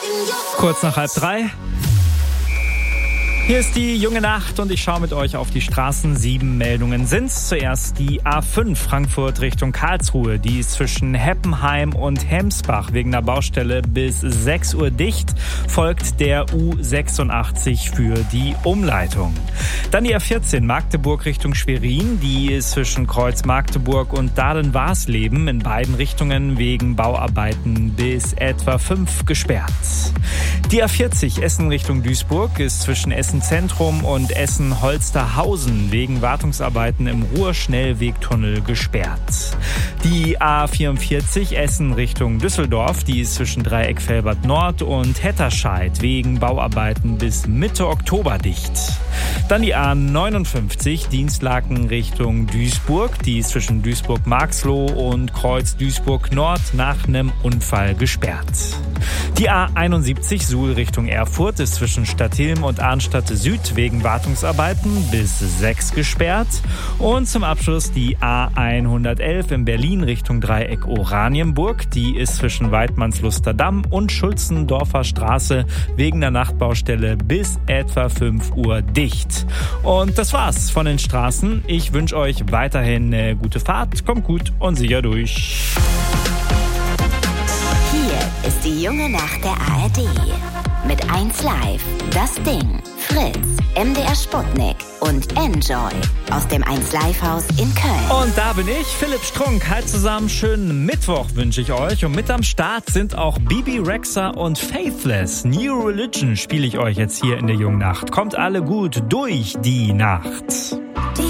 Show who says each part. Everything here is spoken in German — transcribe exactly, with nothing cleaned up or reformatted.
Speaker 1: Kurz nach halb drei. Hier ist die junge Nacht und ich schaue mit euch auf die Straßen. Sieben Meldungen sind's. Zuerst die A fünf Frankfurt Richtung Karlsruhe. Die ist zwischen Heppenheim und Hemsbach wegen der Baustelle bis sechs Uhr dicht. Folgt der U sechsundachtzig für die Umleitung. Dann die A vierzehn Magdeburg Richtung Schwerin. Die ist zwischen Kreuz Magdeburg und Dahlen-Warsleben in beiden Richtungen wegen Bauarbeiten bis etwa fünf gesperrt. Die A vierzig Essen Richtung Duisburg ist zwischen Essen Zentrum und Essen-Holsterhausen wegen Wartungsarbeiten im Ruhr-Schnellwegtunnel gesperrt. Die A vierundvierzig Essen Richtung Düsseldorf, die ist zwischen Dreieck Velbert Nord und Hetterscheid wegen Bauarbeiten bis Mitte Oktober dicht. Dann die A neunundfünfzig Dienstlaken Richtung Duisburg, die ist zwischen Duisburg-Marxloh und Kreuz Duisburg Nord nach einem Unfall gesperrt. Die A einundsiebzig Suhl Richtung Erfurt ist zwischen Stadthilm und Arnstadt Süd wegen Wartungsarbeiten bis sechs gesperrt. Und zum Abschluss die A hundertelf in Berlin Richtung Dreieck Oranienburg. Die ist zwischen Weidmannslusterdamm und Schulzendorfer Straße wegen der Nachtbaustelle bis etwa fünf Uhr dicht. Und das war's von den Straßen. Ich wünsche euch weiterhin eine gute Fahrt. Kommt gut und sicher durch.
Speaker 2: Hier ist die junge Nacht der A R D. Mit eins Live, Das Ding, Fritz, M D R Sputnik und Enjoy aus dem eins Live Haus in Köln.
Speaker 1: Und da bin ich, Philipp Strunk. Halt zusammen, schönen Mittwoch wünsche ich euch. Und mit am Start sind auch Bibi Rexha und Faithless. New Religion spiele ich euch jetzt hier in der jungen Nacht. Kommt alle gut durch die Nacht.